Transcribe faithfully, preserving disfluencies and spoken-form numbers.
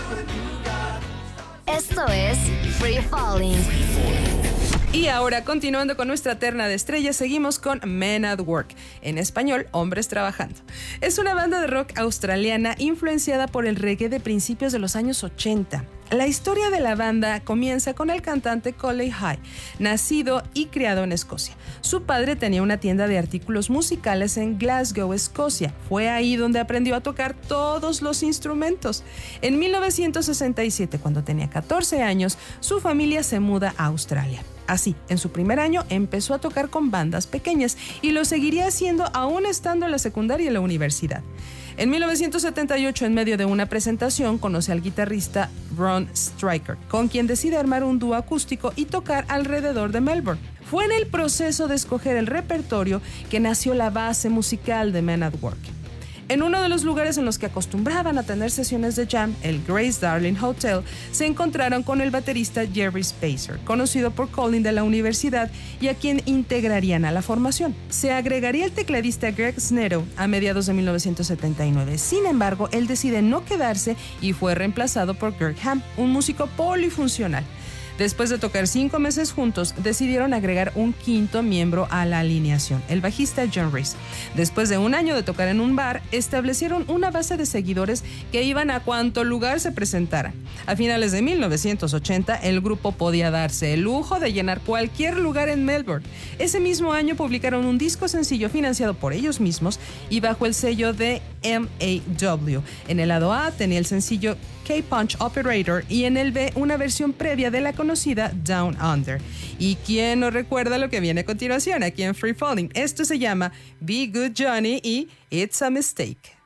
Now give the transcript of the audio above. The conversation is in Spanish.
Esto es Free Falling. Y ahora, continuando con nuestra terna de estrellas, seguimos con Men at Work, en español, Hombres Trabajando. Es una banda de rock australiana influenciada por el reggae de principios de los años ochenta. La historia de la banda comienza con el cantante Coley High, nacido y criado en Escocia. Su padre tenía una tienda de artículos musicales en Glasgow, Escocia. Fue ahí donde aprendió a tocar todos los instrumentos. En mil novecientos sesenta y siete, cuando tenía catorce años, su familia se muda a Australia. Así, en su primer año empezó a tocar con bandas pequeñas y lo seguiría haciendo aún estando en la secundaria y la universidad. En mil novecientos setenta y ocho, en medio de una presentación, conoce al guitarrista Ron Stryker, con quien decide armar un dúo acústico y tocar alrededor de Melbourne. Fue en el proceso de escoger el repertorio que nació la base musical de Men at Work. En uno de los lugares en los que acostumbraban a tener sesiones de jam, el Grace Darling Hotel, se encontraron con el baterista Jerry Spacer, conocido por Colin de la universidad y a quien integrarían a la formación. Se agregaría el tecladista Greg Sneddow a mediados de mil novecientos setenta y nueve. Sin embargo, él decide no quedarse y fue reemplazado por Kirk Hamm, un músico polifuncional. Después de tocar cinco meses juntos, decidieron agregar un quinto miembro a la alineación, el bajista John Reese. Después de un año de tocar en un bar, establecieron una base de seguidores que iban a cuanto lugar se presentara. A finales de mil novecientos ochenta, el grupo podía darse el lujo de llenar cualquier lugar en Melbourne. Ese mismo año publicaron un disco sencillo financiado por ellos mismos y bajo el sello de M A W. En el lado A tenía el sencillo K-Punch Operator y en el B una versión previa de la conocida Down Under. ¿Y quién no recuerda lo que viene a continuación aquí en Free Falling? Esto se llama Be Good Johnny y It's a Mistake.